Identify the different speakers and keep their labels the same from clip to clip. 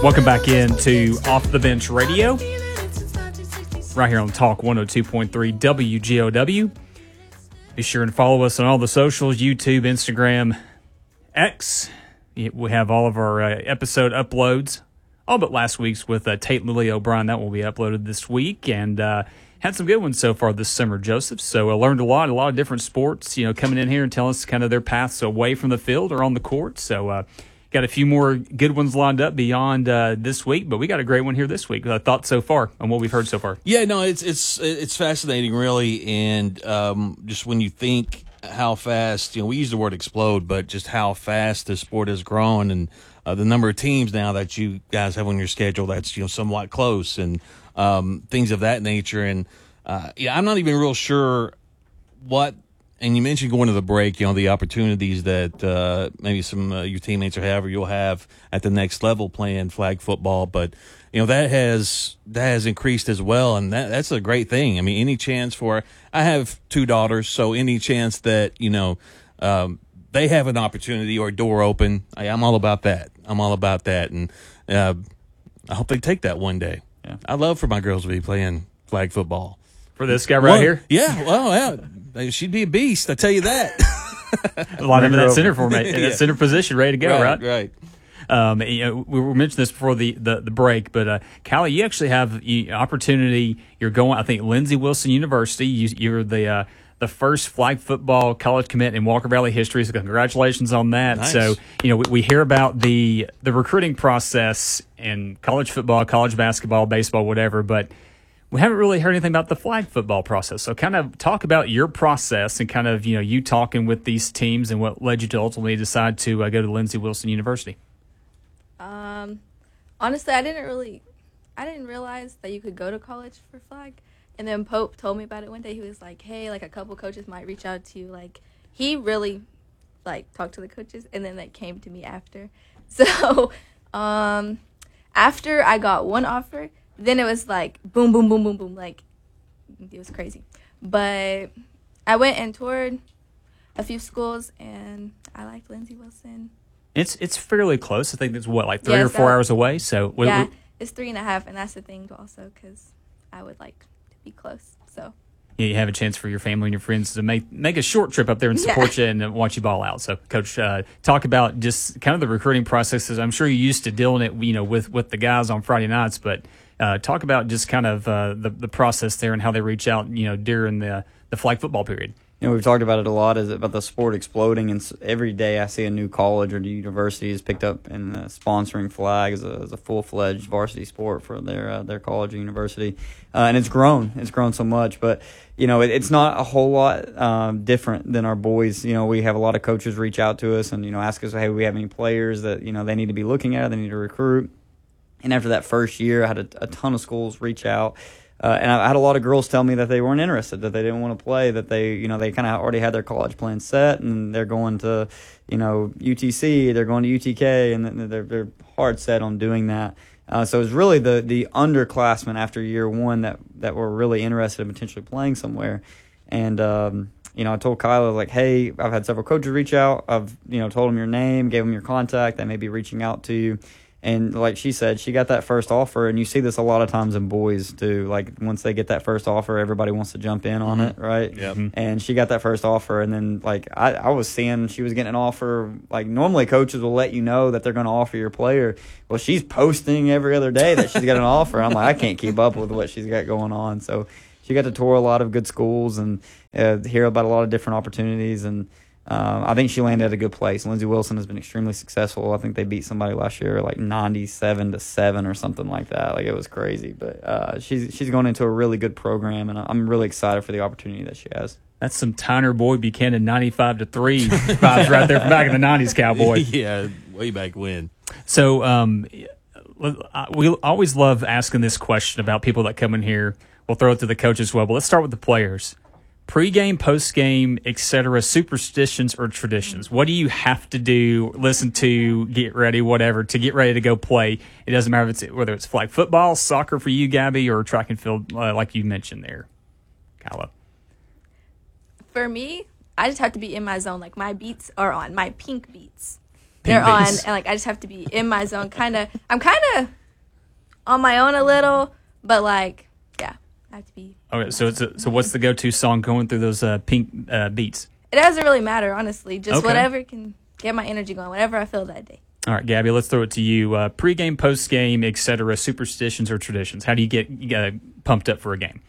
Speaker 1: Welcome back into Off the Bench Radio, right here on Talk 102.3 WGOW. Be sure and follow us on all the socials, YouTube, Instagram, X. We have all of our episode uploads, all but last week's with Tate Lily O'Brien. That will be uploaded this week, and had some good ones so far this summer, Joseph. So I learned a lot of different sports, coming in here and telling us kind of their paths away from the field or on the court. So got a few more good ones lined up beyond this week, but we got a great one here this week. Thoughts so far on what we've heard so far?
Speaker 2: Yeah, no, it's fascinating, really, and just when you think how fast, we use the word explode, but just how fast the sport has grown, and the number of teams now that you guys have on your schedule that's somewhat close, and things of that nature. And I'm not even real sure what. And you mentioned going to the break, the opportunities that maybe some your teammates or however you'll have at the next level playing flag football, but that has increased as well, and that's a great thing. I mean, any chance for I have two daughters, so any chance that they have an opportunity or a door open, I'm all about that. And I hope they take that one day.
Speaker 1: Yeah.
Speaker 2: I'd love for my girls to be playing flag football.
Speaker 1: For this guy right here?
Speaker 2: Yeah, well, yeah, she'd be a beast, I tell you that.
Speaker 1: A lot of that center format, that center position, ready to go, right?
Speaker 2: Right.
Speaker 1: We were mentioning this before the break, but Callie, you actually have opportunity. You're going, I think, Lindsey Wilson University. You're the first flag football college commit in Walker Valley history. So congratulations on that.
Speaker 2: Nice.
Speaker 1: So we hear about the recruiting process in college football, college basketball, baseball, whatever, but we haven't really heard anything about the flag football process. So kind of talk about your process and kind of, you talking with these teams and what led you to ultimately decide to go to Lindsey Wilson University.
Speaker 3: Honestly, I didn't realize that you could go to college for flag. And then Pope told me about it one day. He was like, hey, a couple coaches might reach out to you. He really, talked to the coaches, and then came to me after. So, after I got one offer, then it was boom, boom, boom, boom, boom. It was crazy. But I went and toured a few schools, and I liked Lindsey Wilson.
Speaker 1: It's fairly close. I think it's 3 or 4 hours away. So
Speaker 3: it's 3.5, and that's the thing also, because I would like to be close. So
Speaker 1: you have a chance for your family and your friends to make a short trip up there and support you and watch you ball out. So, Coach, talk about just kind of the recruiting processes. I'm sure you're used to dealing it, with the guys on Friday nights, but talk about just kind of the process there and how they reach out, during the flag football period.
Speaker 4: We've talked about it a lot, is about the sport exploding, and every day I see a new college or university is picked up and sponsoring flag as a full-fledged varsity sport for their college or university, and it's grown so much. But it's not a whole lot different than our boys. We have a lot of coaches reach out to us and ask us, hey, we have any players that they need to be looking at, they need to recruit. And after that first year, I had a ton of schools reach out. And I had a lot of girls tell me that they weren't interested, that they didn't want to play, that they kind of already had their college plan set, and they're going to, UTC, they're going to UTK, and they're hard set on doing that. So it was really the underclassmen after year one that were really interested in potentially playing somewhere. And, I told Kyla, hey, I've had several coaches reach out. I've, told them your name, gave them your contact. They may be reaching out to you. And like she said, she got that first offer, and you see this a lot of times in boys too. Once they get that first offer, everybody wants to jump in on it, right?
Speaker 2: Yep.
Speaker 4: And she got that first offer, and then I was seeing she was getting an offer. Normally coaches will let you know that they're going to offer your player. Well, she's posting every other day that she's got an offer. I'm I can't keep up with what she's got going on. So she got to tour a lot of good schools and hear about a lot of different opportunities, and I think she landed at a good place. Lindsey Wilson has been extremely successful. I think they beat somebody last year 97-7 or something like that. It was crazy. But she's going into a really good program, and I'm really excited for the opportunity that she has.
Speaker 1: That's some Tyner Boyd Buchanan 95-3 vibes right there from back in the 90s, Cowboy.
Speaker 2: Yeah, way back when.
Speaker 1: So we always love asking this question about people that come in here. We'll throw it to the coach as well, but let's start with the players. Pre-game, post-game, etc., superstitions or traditions. What do you have to do, listen to, get ready, whatever, to get ready to go play? It doesn't matter whether it's flag football, soccer for you, Gabby, or track and field like you mentioned there, Kyla.
Speaker 3: For me, I just have to be in my zone. My beats are on, my pink beats. they're on,
Speaker 1: beats.
Speaker 3: and like I just have to be in my zone. I'm kind of on my own a little, but like yeah, I have to be.
Speaker 1: Okay, so what's the go-to song going through those pink beats?
Speaker 3: It doesn't really matter, honestly. Just
Speaker 1: Okay.
Speaker 3: whatever can get my energy going, whatever I feel that day.
Speaker 1: All right, Gabby, let's throw it to you. Pre-game, post-game, etc. Superstitions or traditions? How do you get pumped up for a game?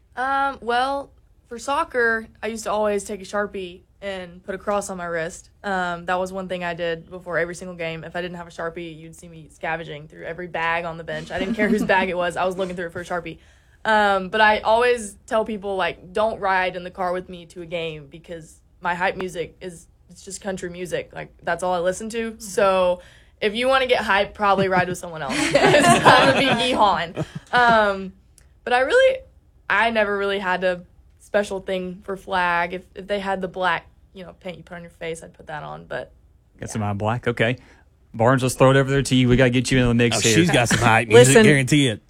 Speaker 5: Well, for soccer, I used to always take a Sharpie and put a cross on my wrist. That was one thing I did before every single game. If I didn't have a Sharpie, you'd see me scavenging through every bag on the bench. I didn't care whose bag it was. I was looking through it for a Sharpie. But I always tell people, like, don't ride in the car with me to a game because my hype music it's just country music. Like, that's all I listen to. So if you want to get hype, probably ride with someone else. It's time to be yeehawing. But I never really had a special thing for flag. If they had the black, paint you put on your face, I'd put that on. But
Speaker 1: Got some on black. Okay. Barnes, let's throw it over there to you. We got to get you in the mix here.
Speaker 2: She's got some hype music,
Speaker 6: Listen.
Speaker 2: guarantee it.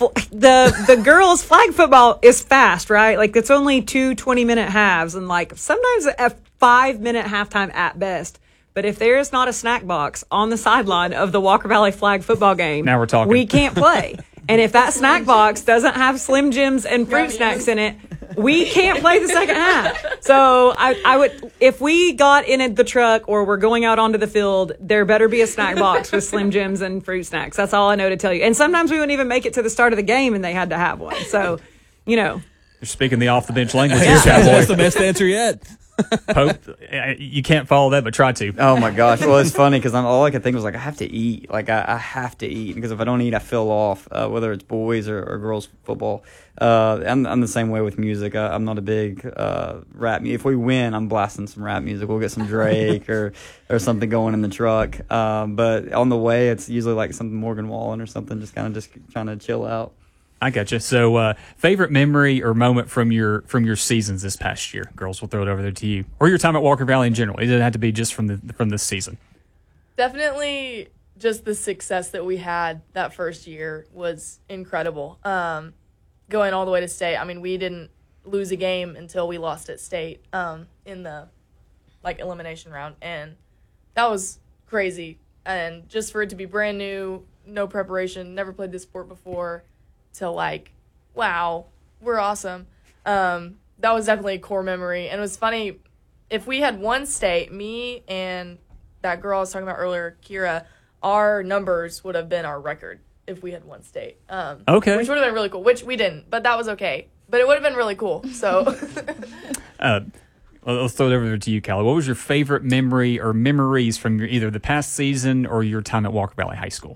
Speaker 6: The girls' flag football is fast, right? Like, it's only 2 20-minute halves, and like sometimes a 5-minute halftime at best. But if there is not a snack box on the sideline of the Walker Valley flag football game,
Speaker 1: Now we're talking.
Speaker 6: we can't play. And if that snack box doesn't have Slim Jims and fruit snacks in it, we can't play the second half. So I would, if we got in the truck or we're going out onto the field, there better be a snack box with Slim Jims and fruit snacks. That's all I know to tell you. And sometimes we wouldn't even make it to the start of the game and they had to have one. So,
Speaker 1: You're speaking the off-the-bench language here, Cowboy.
Speaker 2: That's the best answer yet.
Speaker 1: Pope, you can't follow that, but try to.
Speaker 4: Oh my gosh! Well, it's funny because all I could think was like I have to eat. Like I have to eat because if I don't eat, I feel off. Whether it's boys or girls football, I'm the same way with music. I'm not a big rap. If we win, I'm blasting some rap music. We'll get some Drake or something going in the truck. But on the way, it's usually like something Morgan Wallen or something. Just trying to chill out.
Speaker 1: I gotcha. So, favorite memory or moment from your seasons this past year, girls? We'll throw it over there to you, or your time at Walker Valley in general. It doesn't have to be just from this season.
Speaker 5: definitely just the success that we had that first year was incredible. Going all the way to state. I mean, we didn't lose a game until we lost at state in the elimination round, and that was crazy. And just for it to be brand new, no preparation, never played this sport before, to wow, we're awesome. That was definitely a core memory. And it was funny, if we had won state, me and that girl I was talking about earlier, Kira, our numbers would have been our record if we had won state.
Speaker 1: Okay.
Speaker 5: Which would have been really cool, which we didn't, but that was okay. But it would have been really cool, so.
Speaker 1: Let's throw it over there to you, Callie. What was your favorite memory or memories from either the past season or your time at Walker Valley High School?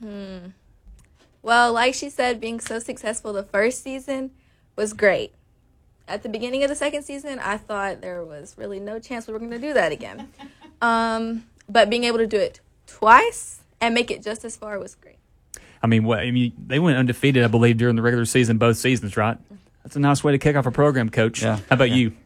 Speaker 3: Well, like she said, being so successful the first season was great. At the beginning of the second season, I thought there was really no chance we were going to do that again. But being able to do it twice and make it just as far was great.
Speaker 1: They went undefeated, I believe, during the regular season, both seasons, right? That's a nice way to kick off a program, Coach.
Speaker 4: Yeah.
Speaker 1: How about you?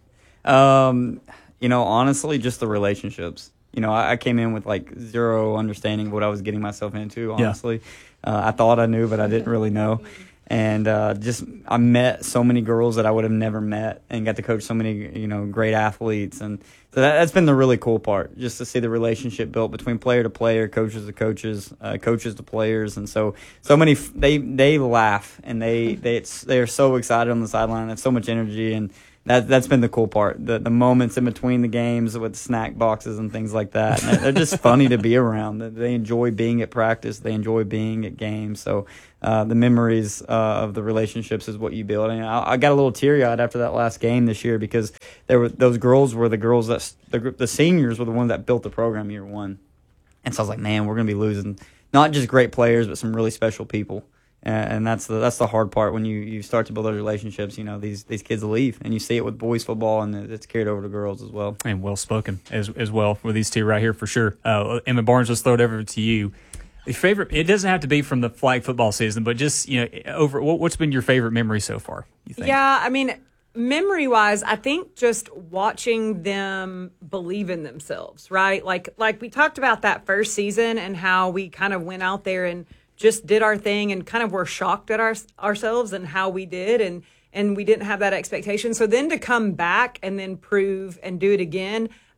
Speaker 4: Honestly, just the relationships. I came in with zero understanding of what I was getting myself into, honestly. I thought I knew, but I didn't really know. And I met so many girls that I would have never met and got to coach so many, great athletes. And so that's been the really cool part, just to see the relationship built between player to player, coaches to coaches, coaches to players. And so many, they laugh and they are so excited on the sideline. They have so much energy, and that's been the cool part. The moments in between the games with snack boxes and things like that. And they're just funny to be around. They enjoy being at practice. They enjoy being at games. So the memories of the relationships is what you build. And I got a little teary-eyed after that last game this year because those girls were the girls the seniors were the ones that built the program year one. And so I was like, man, we're going to be losing not just great players, but some really special people. And that's the hard part when you start to build those relationships. These kids leave, and you see it with boys football, and it's carried over to girls as well.
Speaker 1: And well spoken as well with these two right here for sure. Emma Barnes, let's throw it over to you. Your favorite? It doesn't have to be from the flag football season, but just what's been your favorite memory so far? You think?
Speaker 6: Yeah, memory-wise, I think just watching them believe in themselves, right? Like we talked about that first season and how we kind of went out there and just did our thing and kind of were shocked at ourselves and how we did, and we didn't have that expectation. So then to come back and then prove and do it again,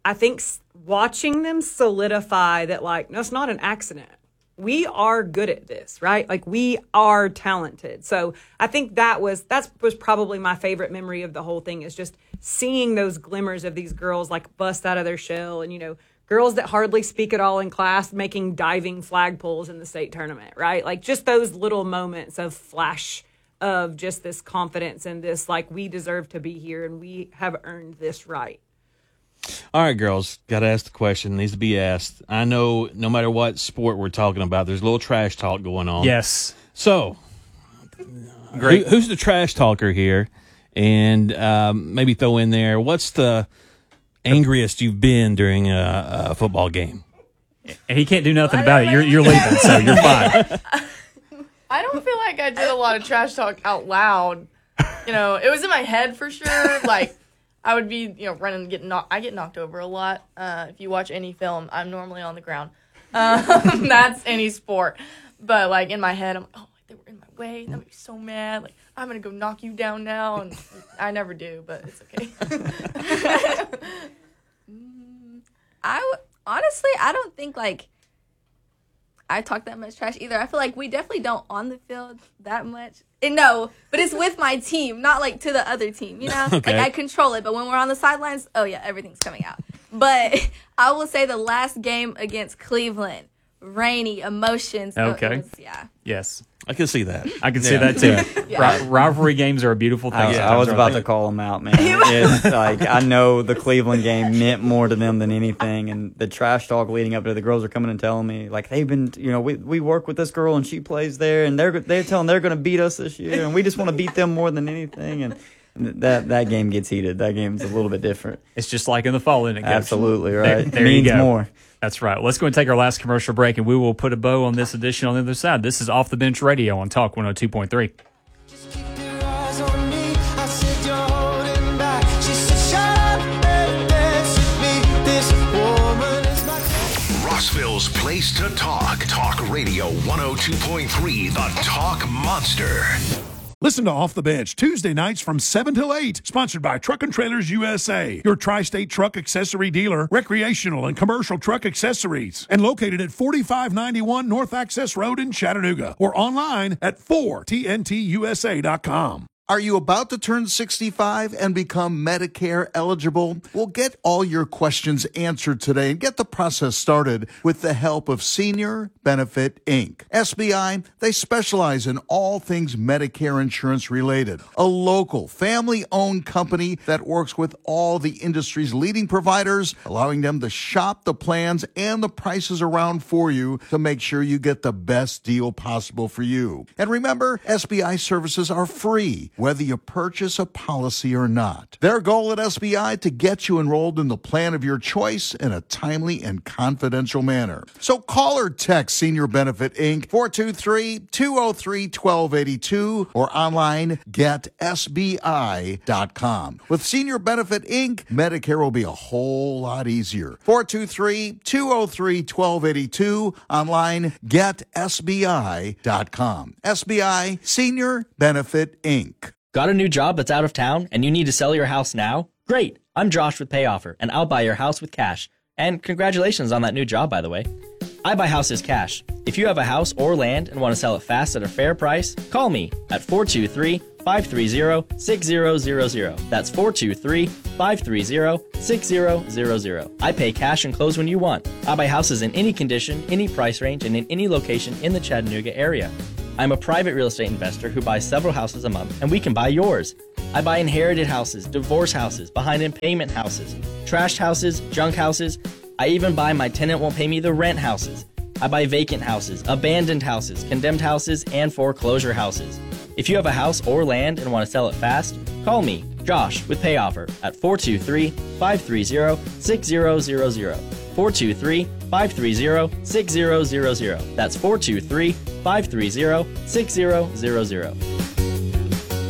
Speaker 6: I think watching them solidify that, like, no, it's not an accident. We are good at this, right? Like, we are talented. So I think that was probably my favorite memory of the whole thing, is just seeing those glimmers of these girls like bust out of their shell, and, you know, girls that hardly speak at all in class making diving flag pulls in the state tournament, right? Like, just those little moments of flash of just this confidence and this, like, we deserve to be here and we have earned this right.
Speaker 2: All right, girls, got to ask the question. Needs to be asked. I know no matter what sport we're talking about, there's a little trash talk going on.
Speaker 1: Yes.
Speaker 2: So,
Speaker 1: Great.
Speaker 2: who's the trash talker here? And maybe throw in there, what's the angriest you've been during a football game?
Speaker 1: And he can't do nothing about it. You're leaving, so you're fine.
Speaker 5: I don't feel like I did a lot of trash talk out loud. You know, it was in my head for sure. Like, I would be, you know, running, I get knocked over a lot. If you watch any film, I'm normally on the ground. That's any sport. But, like, in my head, I'm like, oh, they were in my way. That made me so mad. Like, I'm going to go knock you down now. And I never do, but it's okay.
Speaker 3: Honestly, I don't think, like, I talk that much trash either. I feel like we definitely don't on the field that much. And no, but it's with my team, not like to the other team, you know?
Speaker 2: Okay.
Speaker 3: Like, I control it, but when we're on the sidelines, oh yeah, everything's coming out. But I will say the last game against Cleveland, rainy, emotions.
Speaker 1: Okay.
Speaker 3: Yeah.
Speaker 1: Yes.
Speaker 2: I can see that.
Speaker 1: I can see that too.
Speaker 3: Yeah.
Speaker 1: Rivalry games are a beautiful thing.
Speaker 4: I
Speaker 1: sometimes,
Speaker 4: was
Speaker 1: aren't
Speaker 4: about
Speaker 1: they?
Speaker 4: to call them out, man. It's like, I know the Cleveland game meant more to them than anything, and the trash talk leading up to it, the girls are coming and telling me, like, they've been, you know, we work with this girl and she plays there, and they're telling they're going to beat us this year, and we just want to beat them more than anything, and that game gets heated. That game's a little bit different.
Speaker 1: It's just like in the fall, isn't it, Coach?
Speaker 4: Absolutely, right.
Speaker 1: There you
Speaker 4: Means
Speaker 1: go.
Speaker 4: more.
Speaker 1: That's right. Let's go and take our last commercial break, and we will put a bow on this edition on the other side. This is Off the Bench Radio on Talk 102.3.
Speaker 7: Just keep your eyes on me. I said you're holding back. She said, shut up and dance with me. This woman is my
Speaker 8: Rossville's place to talk. Talk Radio 102.3, the Talk Monster.
Speaker 9: Listen to Off the Bench Tuesday nights from 7 till 8. Sponsored by Truck and Trailers USA, your tri-state truck accessory dealer, recreational and commercial truck accessories, and located at 4591 North Access Road in Chattanooga, or online at 4tntusa.com.
Speaker 10: Are you about to turn 65 and become Medicare eligible? Well, get all your questions answered today and get the process started with the help of Senior Benefit, Inc. SBI, they specialize in all things Medicare insurance related. A local, family-owned company that works with all the industry's leading providers, allowing them to shop the plans and the prices around for you to make sure you get the best deal possible for you. And remember, SBI services are free, whether you purchase a policy or not. Their goal at SBI to get you enrolled in the plan of your choice in a timely and confidential manner. So call or text Senior Benefit Inc. 423-203-1282 or online getsbi.com. With Senior Benefit Inc., Medicare will be a whole lot easier. 423-203-1282, online getsbi.com. SBI Senior Benefit Inc.
Speaker 11: Got a new job that's out of town and you need to sell your house now? Great! I'm Josh with PayOffer, and I'll buy your house with cash. And congratulations on that new job, by the way. I buy houses cash. If you have a house or land and want to sell it fast at a fair price, call me at 423-530-6000. That's 423-530-6000. I pay cash and close when you want. I buy houses in any condition, any price range, and in any location in the Chattanooga area. I'm a private real estate investor who buys several houses a month, and we can buy yours. I buy inherited houses, divorce houses, behind in payment houses, trashed houses, junk houses. I even buy my tenant won't pay me the rent houses. I buy vacant houses, abandoned houses, condemned houses, and foreclosure houses. If you have a house or land and want to sell it fast, call me, Josh, with PayOffer at 423-530-6000. 423-530-6000. That's 423-530-6000.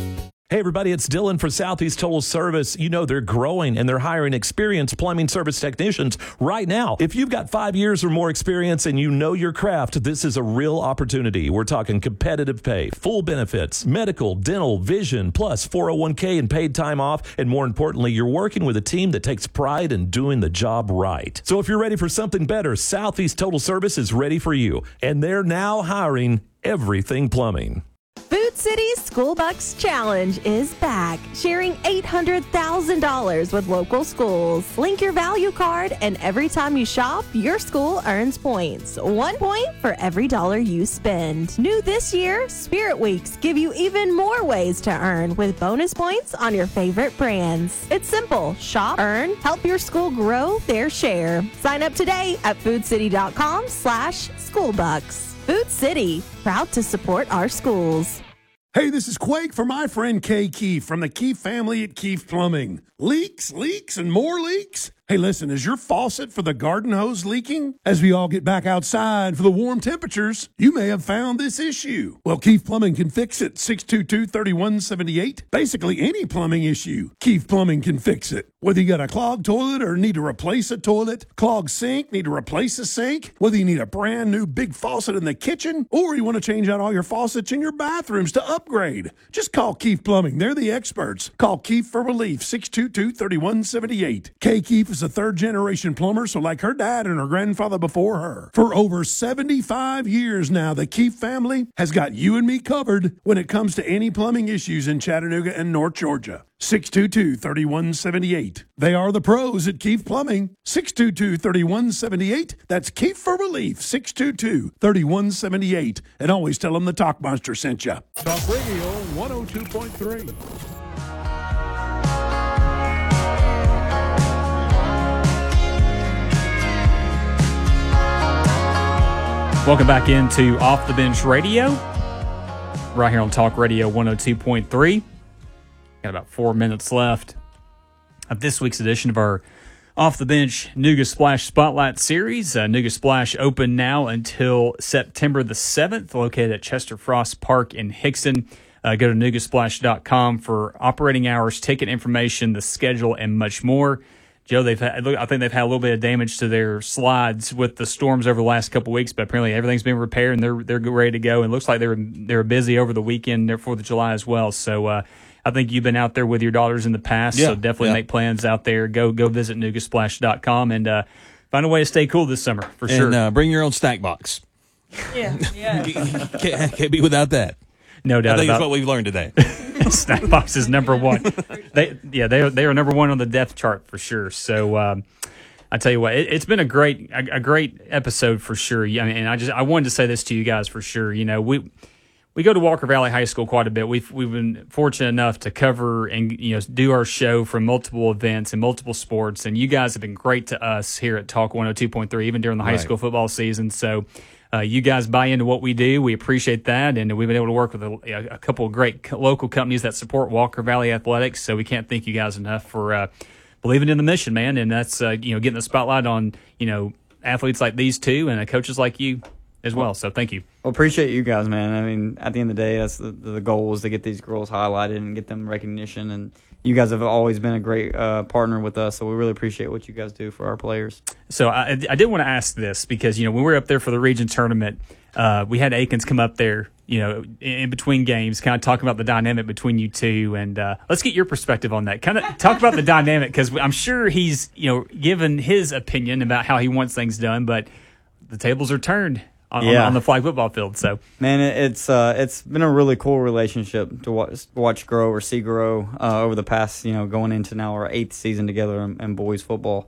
Speaker 12: Hey everybody, it's Dylan for Southeast Total Service. You know they're growing and they're hiring experienced plumbing service technicians right now. If you've got 5 years or more experience and you know your craft, this is a real opportunity. We're talking competitive pay, full benefits, medical, dental, vision, plus 401k and paid time off. And more importantly, you're working with a team that takes pride in doing the job right. So if you're ready for something better, Southeast Total Service is ready for you. And they're now hiring everything plumbing.
Speaker 13: Food City's School Bucks Challenge is back, sharing $800,000 with local schools. Link your value card, and every time you shop, your school earns points. 1 point for every dollar you spend. New this year, Spirit Weeks give you even more ways to earn with bonus points on your favorite brands. It's simple. Shop, earn, help your school grow their share. Sign up today at foodcity.com/schoolbucks. Food City, proud to support our schools.
Speaker 9: Hey, this is Quake for my friend Kay Keefe from the Keefe family at Keefe Plumbing. Leaks, and more leaks? Hey, listen, is your faucet for the garden hose leaking? As we all get back outside for the warm temperatures, you may have found this issue. Well, Keefe Plumbing can fix it. 622-3178. Basically any plumbing issue, Keefe Plumbing can fix it. Whether you got a clogged toilet or need to replace a toilet, clogged sink, need to replace a sink, whether you need a brand new big faucet in the kitchen, or you want to change out all your faucets in your bathrooms to upgrade, just call Keefe Plumbing. They're the experts. Call Keefe for relief. 622-3178. Kay Keefe is a third-generation plumber, so like her dad and her grandfather before her. For over 75 years now, the Keefe family has got you and me covered when it comes to any plumbing issues in Chattanooga and North Georgia. 622-3178. They are the pros at Keefe Plumbing. 622-3178. That's Keefe for relief. 622-3178. And always tell them the Talk Monster sent you.
Speaker 14: Talk Radio 102.3.
Speaker 1: Welcome back into Off the Bench Radio, right here on Talk Radio 102.3. Got about 4 minutes left of this week's edition of our Off the Bench Nooga Splash Spotlight Series. Nooga Splash open now until September the 7th, located at Chester Frost Park in Hickson. Go to noogasplash.com for operating hours, ticket information, the schedule, and much more. Joe, I think they've had a little bit of damage to their slides with the storms over the last couple of weeks, but apparently everything's been repaired and they're ready to go. And it looks like they were busy over the weekend, 4th of July as well. So I think you've been out there with your daughters in the past, so definitely make plans out there. Go visit noogasplash.com and find a way to stay cool this summer for sure.
Speaker 2: And bring your own snack box.
Speaker 5: Yeah.
Speaker 2: Can't be without that.
Speaker 1: No doubt.
Speaker 2: I think that's what we've learned today.
Speaker 1: Snack box is number one. They are number one on the depth chart for sure. So I tell you what, it's been a great episode for sure. I mean, and I wanted to say this to you guys for sure. You know, we go to Walker Valley High School quite a bit. We've been fortunate enough to cover and do our show from multiple events and multiple sports. And you guys have been great to us here at Talk 102.3, even during the high school football season. So. You guys buy into what we do. We appreciate that, and we've been able to work with a couple of great local companies that support Walker Valley Athletics. So we can't thank you guys enough for believing in the mission, man. And that's getting the spotlight on athletes like these two and coaches like you as well. So thank you.
Speaker 4: Well, appreciate you guys, man. I mean, at the end of the day, that's the goal is to get these girls highlighted and get them recognition. And you guys have always been a great partner with us, so we really appreciate what you guys do for our players.
Speaker 1: So I did want to ask this because, when we were up there for the region tournament, we had Akins come up there, in between games, kind of talk about the dynamic between you two. And let's get your perspective on that. Kind of talk about the dynamic because I'm sure he's, given his opinion about how he wants things done, but the tables are turned on the flag football field. So,
Speaker 4: man, it's been a really cool relationship to watch grow or see grow over the past, going into now our 8th season together in boys football.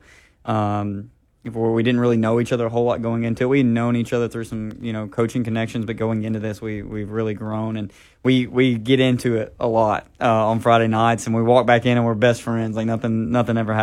Speaker 4: Before we didn't really know each other a whole lot going into it. We'd known each other through some, coaching connections, but going into this, we've really grown, and we get into it a lot on Friday nights, and we walk back in and we're best friends, like nothing ever happened.